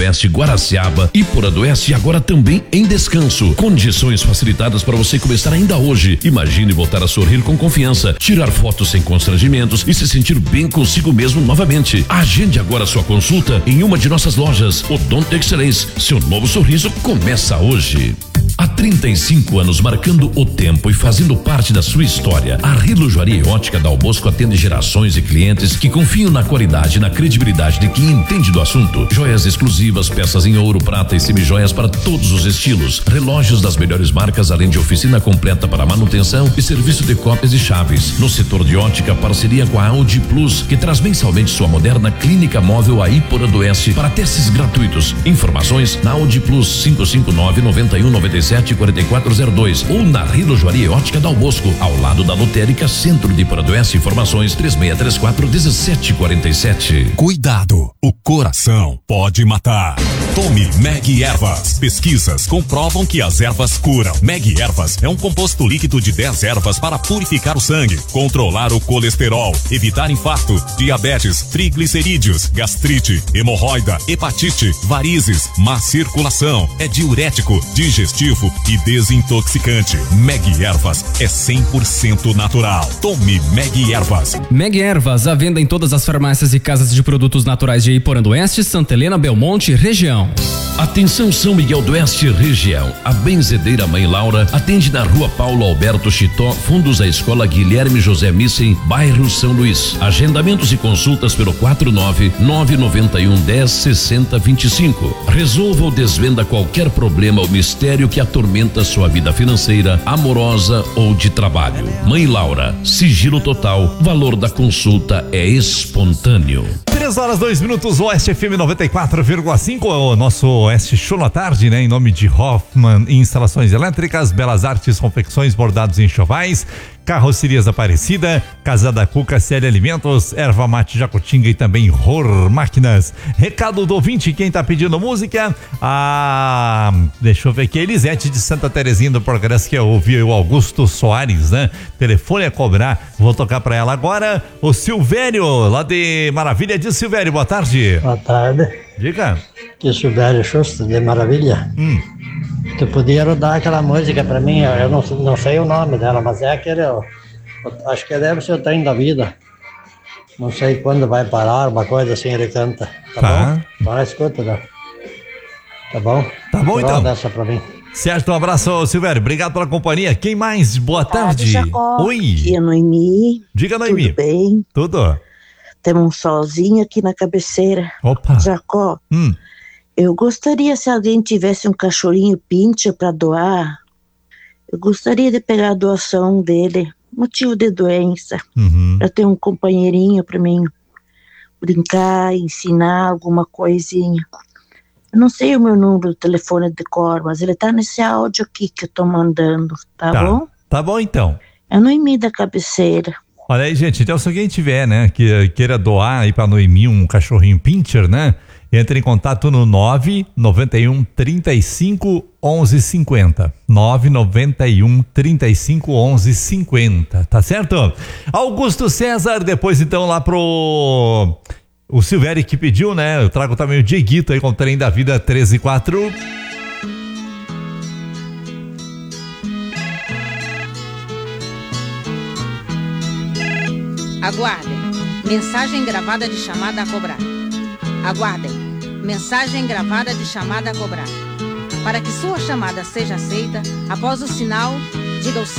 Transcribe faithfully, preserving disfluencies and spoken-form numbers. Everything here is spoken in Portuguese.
Oeste, Guaraciaba, Ipora do Oeste e agora também em Descanso. Condições facilitadas para você começar ainda hoje. Imagine voltar a sorrir com confiança, tirar fotos sem constrangimentos e se sentir bem consigo mesmo novamente. Agende agora sua consulta em uma de nossas lojas. Odonto Excelência, seu novo sorriso começa hoje. Há trinta e cinco anos marcando o tempo e fazendo parte da sua história, a Relojoaria e Ótica Dal Bosco atende gerações de clientes que confiam na qualidade e na credibilidade de quem entende do assunto. Joias exclusivas, peças em ouro, prata e semijoias para todos os estilos, relógios das melhores marcas, além de oficina completa para manutenção e serviço de cópias e chaves. No setor de ótica, parceria com a Audi Plus, que traz mensalmente sua moderna clínica móvel a Ipora do Oeste para testes gratuitos. Informações na Audi Plus cinco cinco nove, nove um, nove sete, quatro quatro zero dois ou na Relojoaria e Ótica Dal Bosco, ao lado da Lotérica Centro de Ipora do Oeste. Informações três seis três quatro, um sete quatro sete. Cuidado, o coração pode matar. Tome Meg Ervas. Pesquisas comprovam que as ervas curam. Meg Ervas é um composto líquido de dez ervas para purificar o sangue, controlar o colesterol, evitar infarto, diabetes, triglicerídeos, gastrite, hemorroida, hepatite, varizes, má circulação. É diurético, digestivo e desintoxicante. Meg Ervas é cem por cento natural. Tome Meg Ervas. Meg Ervas, à venda em todas as farmácias e casas de produtos naturais de Iporã do Oeste, Santa Helena, Belmonte, região. Atenção São Miguel do Oeste, região. A Benzedeira Mãe Laura atende na Rua Paulo Alberto Chitó, fundos à Escola Guilherme José Missen, bairro São Luís. Agendamentos e consultas pelo quatro nove nove nove um, dez, sessenta, vinte e cinco. Resolva ou desvenda qualquer problema ou mistério que atormenta sua vida financeira, amorosa ou de trabalho. Mãe Laura, sigilo total, valor da consulta é espontâneo. Três horas, dois minutos, Oeste F M noventa e quatro vírgula cinco, o nosso Oeste Show na tarde, né? Em nome de Hoffman Instalações Elétricas, Belas Artes, Confecções, Bordados e Enxovais, Carrocerias Aparecida, Casa da Cuca, Série Alimentos, Erva Mate Jacutinga e também Ror Máquinas. Recado do ouvinte, quem tá pedindo música? Ah, deixa eu ver aqui, Elisete de Santa Terezinha do Progresso, que eu ouvi o Augusto Soares, né? Telefone a cobrar, vou tocar pra ela agora. O Silvério, lá de Maravilha. De Silvério, boa tarde. Boa tarde. Diga. Que Silvério Xusto, de Maravilha. Hum. Tu podia rodar aquela música pra mim, eu não, não sei o nome dela, mas é aquele, eu, eu acho que deve ser o Trem da Vida. Não sei quando vai parar, uma coisa assim ele canta. Tá, tá. bom? Agora escuta, né? Tá bom? Tá bom, então. Roda essa pra mim. Certo, um abraço, Silvério. Obrigado pela companhia. Quem mais? Boa tarde. Jacó. Oi. Aqui é Noemi. Diga, Noemi. Tudo bem? Tudo. Temos um solzinho aqui na cabeceira. Opa. Jacó. Hum. Eu gostaria, se alguém tivesse um cachorrinho pincher para doar, eu gostaria de pegar a doação dele, motivo de doença, uhum. para ter um companheirinho para mim brincar, ensinar alguma coisinha. Eu não sei o meu número de telefone de cor, mas ele tá nesse áudio aqui que eu tô mandando, tá, tá bom? Tá bom, então. É Noemi da cabeceira. Olha aí, gente, então se alguém tiver, né, que queira doar aí pra Noemi um cachorrinho pincher, né, entre em contato no nove nove um, trinta e cinco, onze cinquenta. nove nove um, trinta e cinco, onze cinquenta, tá certo? Augusto César, depois então lá pro... O Silvério que pediu, né, eu trago também o Dieguito aí com o Trem da Vida treze e quatro. Aguardem. Mensagem gravada de chamada a cobrar. Aguardem. Mensagem gravada de chamada a cobrar. Para que sua chamada seja aceita, após o sinal, diga o